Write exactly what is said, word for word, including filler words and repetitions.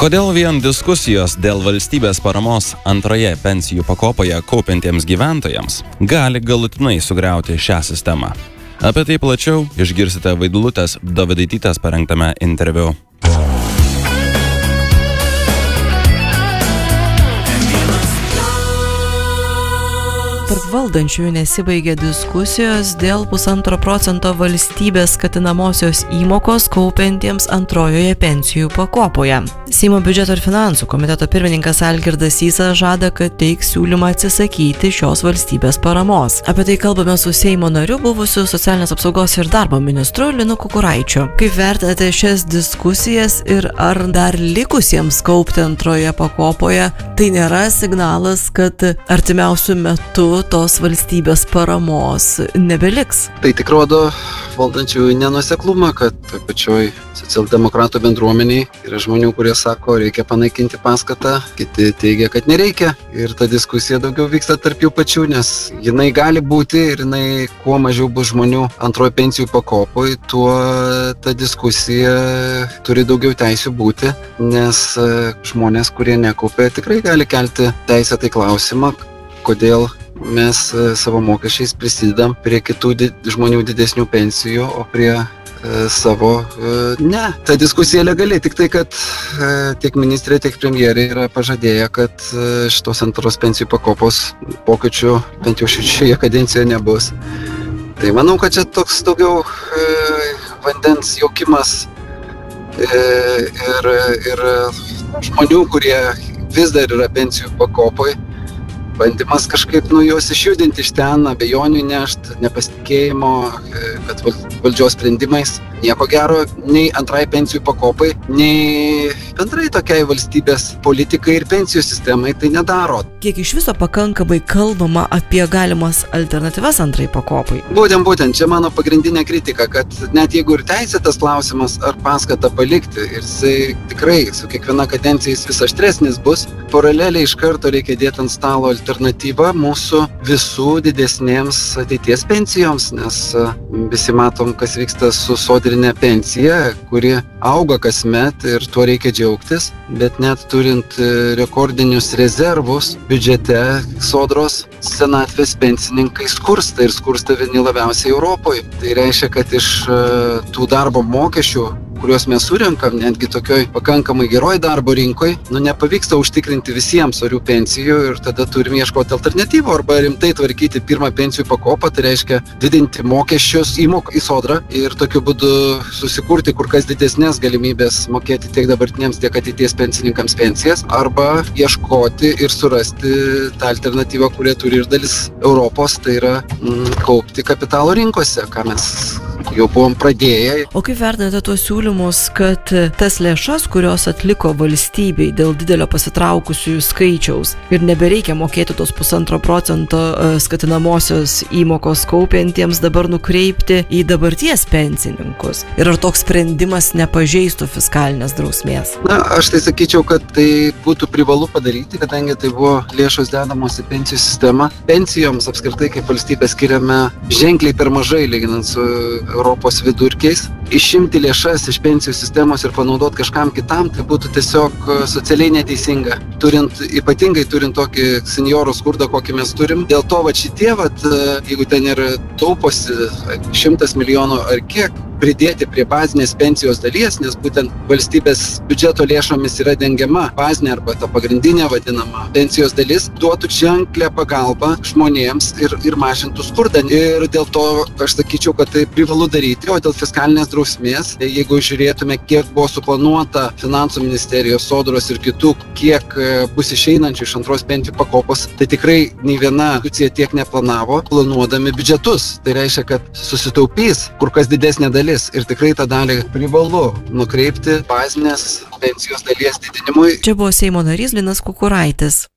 Kodėl vien diskusijos dėl valstybės paramos antroje pensijų pakopoje kaupiantiems gyventojams gali galutinai sugriauti šią sistemą? Apie tai plačiau išgirsite Vaidilutės Dovydaitytės parengtame interviu. Tarp valdančiųjų nesibaigė diskusijos dėl pusantro procento valstybės skatinamosios įmokos kaupiantiems antrojoje pensijų pakopoje. Seimo biudžeto ir finansų komiteto pirmininkas Algirdas Sysas žada, kad teiks siūlymą atsisakyti šios valstybės paramos. Apie tai kalbame su Seimo nariu, buvusiu socialinės apsaugos ir darbo ministru Linu Kukuraičiu. Kaip vertinate šias diskusijas ir ar dar likusiems kaupti antroje pakopoje tai nėra signalas, kad artimiausių metų tos valstybės paramos nebeliks? Tai tik rodo valdančiųjų nenuoseklumą, kad pačioj socialdemokratų bendruomeniai yra žmonių, kurie sako, reikia panaikinti paskatą, kiti teigia, kad nereikia. Ir ta diskusija daugiau vyksta tarp jų pačių, nes jinai gali būti ir jinai kuo mažiau bus žmonių antrojo pensijų pakopoj, tuo ta diskusija turi daugiau teisių būti, nes žmonės, kurie nekaupia, tikrai gali kelti teisėtai klausimą, kodėl mes savo mokesčiais prisidedam prie kitų di- žmonių didesnių pensijų, o prie e, savo e, ne. Ta diskusija legali, tik tai, kad e, tiek ministrė, tiek premjerė yra pažadėję, kad e, šitos antros pensijų pakopos pokyčių bent jau šioje kadencijoje nebus. Tai manau, kad čia toks daugiau e, vandens jaukimas e, ir, ir žmonių, kurie vis dar yra pensijų pakopoj, bandymas kažkaip nu juos išjudinti iš ten, abejonių nešt, nepasitikėjimo, kad valdžios sprendimais nieko gero nei antrai pensijų pakopai, nei bendrai tokiai valstybės politikai ir pensijų sistemai tai nedaro. Kiek iš viso pakankamai kalbama apie galimas alternatyvas antrai pakopai? Būtent, būtent, čia mano pagrindinė kritika, kad net jeigu ir teisėtas klausimas ar paskatą palikti, ir jisai tikrai su kiekviena kadencija jis vis aštresnis bus, paraleliai iš karto reikia dėti ant stalo alternatyvą mūsų visų didesnėms ateities pensijoms, nes visi matom, kas vyksta su sodrinė pensija, kuri auga kasmet ir tuo reikia džiaugtis, bet net turint rekordinius rezervus biudžete sodros, senatvės pensininkai skursta ir skursta vieni labiausiai Europoje. Tai reiškia, kad iš tų darbo mokesčių, kuriuos mes surenkam, netgi tokioj pakankamai geroj darbo rinkoj, nu nepavyksta užtikrinti visiems orių pensijų ir tada turim ieškoti alternatyvų arba rimtai tvarkyti pirmą pensijų pakopą, tai reiškia didinti mokesčius, įmoką į sodrą ir tokiu būdu susikurti kur kas didesnės galimybės mokėti tiek dabartiniams, tiek ateities pensininkams pensijas, arba ieškoti ir surasti tą alternatyvą, kurią turi ir dalis Europos, tai yra mm, kaupti kapitalo rinkose, ką mes jau buvom pradėję. O kaip vertinate tuos siūlymus, kad tas lėšas, kurios atliko valstybei dėl didelio pasitraukusiųjų skaičiaus ir nebereikia mokėti tos pusantro procento skatinamosios įmokos kaupiantiems, dabar nukreipti į dabarties pensininkus? Ir ar toks sprendimas nepažeistų fiskalinės drausmės? Na, aš tai sakyčiau, kad tai būtų privalu padaryti, kadangi tai buvo lėšos dedamos į pensijų sistemą. Pensijoms apskritai kaip valstybė skiriame ženkliai per mažai, lyginant su Europos vidurkiais. Išimti lėšas iš pensijų sistemos ir panaudoti kažkam kitam, tai būtų tiesiog socialiai neteisinga. Turint, ypatingai turint tokį seniorų skurdą, kokį mes turim. Dėl to, va šitie, va, jeigu ten ir tauposi šimtas milijonų ar kiek, pridėti prie bazinės pensijos dalies, nes būtent valstybės biudžeto lėšomis yra dengiama bazinė arba ta pagrindinė vadinama pensijos dalis, duotų ženklę pagalbą žmonėms ir, ir mažintų skurdą. Ir dėl to aš sakyčiau, kad tai privalu daryti, o dėl fiskalinės drausmės, jeigu žiūrėtume, kiek buvo suplanuota finansų ministerijos, sodros ir kitų, kiek bus išeinančių iš antros pensijų pakopos, tai tikrai nei viena institucija tiek neplanavo, planuodami biudžetus. Tai reiškia, kad susitaupys kur kas didesnė dalis. Ir tikrai tą dalį privalu nukreipti bazinės pensijos dalies didinimui. Čia buvo Seimo narys Linas Kukuraitis.